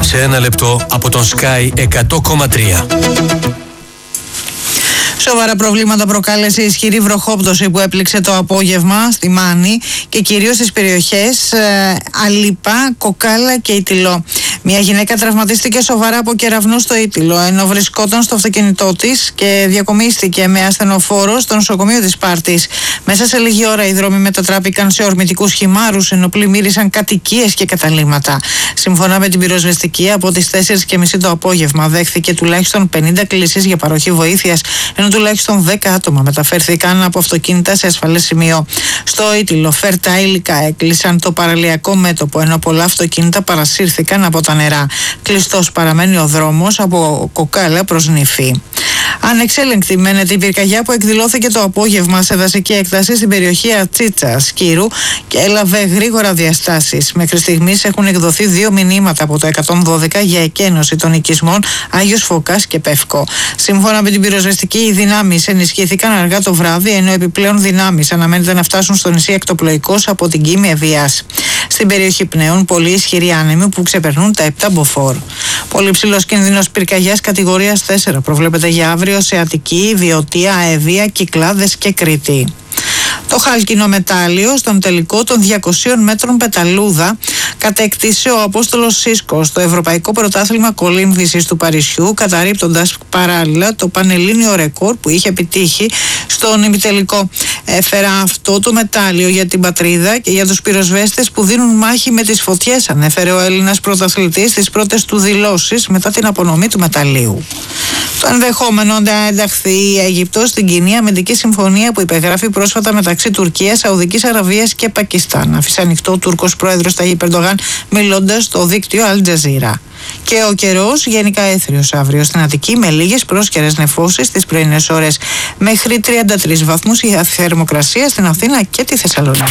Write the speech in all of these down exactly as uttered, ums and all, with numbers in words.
σε ένα λεπτό από τον Sky εκατό κόμμα τρία. Σοβαρά προβλήματα προκάλεσε η ισχυρή βροχόπτωση που έπληξε το απόγευμα στη Μάνη και κυρίως στις περιοχές ε, Αλίπα, Κοκάλα και Ιτυλό. Μια γυναίκα τραυματίστηκε σοβαρά από κεραυνού στο Ιτυλό ενώ βρισκόταν στο αυτοκίνητό της και διακομίστηκε με ασθενοφόρο στο νοσοκομείο της Σπάρτης. Μέσα σε λίγη ώρα οι δρόμοι μετατράπηκαν σε ορμητικούς χυμάρους ενώ πλημμύρισαν κατοικίες και καταλύματα. Σύμφωνα με την πυροσβεστική, από τις τέσσερις και μισή το απόγευμα δέχθηκε τουλάχιστον πενήντα κλήσεις για παροχή βοήθειας, ενώ τουλάχιστον δέκα άτομα μεταφέρθηκαν από αυτοκίνητα σε ασφαλές σημείο. Στο Ίτυλο, φέρτα υλικά έκλεισαν το παραλιακό μέτωπο, ενώ πολλά αυτοκίνητα παρασύρθηκαν από τα νερά. Κλειστός παραμένει ο δρόμος από Κοκάλα προς Νηφή. Ανεξέλεγκτη μένεται η πυρκαγιά που εκδηλώθηκε το απόγευμα σε δασική έκταση στην περιοχή Ατσίτσα Σκύρου και έλαβε γρήγορα διαστάσεις. Μέχρι στιγμής έχουν εκδοθεί δύο μηνύματα από το εκατόν δώδεκα για εκένωση των οικισμών Άγιος Φωκάς και Πεύκο. Σύμφωνα με την πυροσβεστική, οι δυνάμεις ενισχύθηκαν αργά το βράδυ, ενώ επιπλέον δυνάμεις αναμένεται να φτάσουν στο νησί εκτοπλοϊκώς από την Κίμη Ευβοίας. Στην περιοχή πνέουν πολύ ισχυροί άνεμοι που ξεπερνούν τα επτά μποφόρ. Πολύ ψηλός κίνδυνος πυρκαγιάς κατηγορίας τέσσερα προβλέπεται για αύριο σε Αττική, Βιωτία, Αεβία, Κυκλάδες και Κρήτη. Το χάλκινο μετάλλιο στον τελικό των διακοσίων μέτρων πεταλούδα κατέκτησε ο Απόστολος Σίσκος στο Ευρωπαϊκό Πρωτάθλημα Κολύμβησης του Παρισιού, καταρρίπτοντας παράλληλα το πανελλήνιο ρεκόρ που είχε επιτύχει στον ημιτελικό. Έφερα αυτό το μετάλλιο για την πατρίδα και για τους πυροσβέστες που δίνουν μάχη με τις φωτιές, ανέφερε ο Έλληνας πρωταθλητής στις πρώτες του δηλώσεις μετά την απονομή του μεταλλίου. Το ενδεχόμενο να ενταχθεί η Αίγυπτος στην κοινή αμυντική συμφωνία που υπεγράφει πρόσφατα μεταξύ Τουρκίας, Σαουδικής Αραβίας και Πακιστάν, άφησε ανοιχτό ο Τούρκος πρόεδρος Ταγίπ Ερντογάν μιλώντας στο δίκτυο Al Jazeera. Και ο καιρός γενικά έθριος αύριο στην Αττική με λίγες πρόσκαιρες νεφώσεις στις πρωινές ώρες, μέχρι τριάντα τρεις βαθμούς η θερμοκρασία στην Αθήνα και τη Θεσσαλονίκη.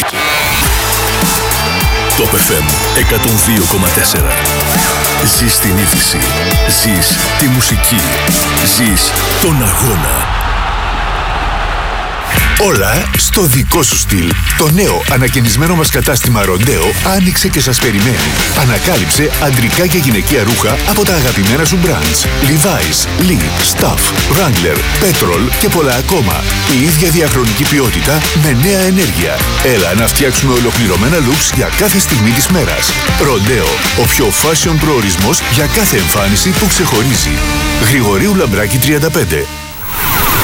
Top εφ εμ εκατόν δύο κόμμα τέσσερα. Ζεις την είδηση, ζεις τη μουσική, ζεις τον αγώνα. Όλα στο δικό σου στυλ. Το νέο ανακαινισμένο μας κατάστημα Ροντέο άνοιξε και σας περιμένει. Ανακάλυψε αντρικά και γυναικεία ρούχα από τα αγαπημένα σου brands. Levi's, Lee, Stuff, Wrangler, Petrol και πολλά ακόμα. Η ίδια διαχρονική ποιότητα με νέα ενέργεια. Έλα να φτιάξουμε ολοκληρωμένα looks για κάθε στιγμή της μέρας. Ροντέο, ο πιο fashion προορισμός για κάθε εμφάνιση που ξεχωρίζει. Γρηγορίου Λαμπράκη τριάντα πέντε.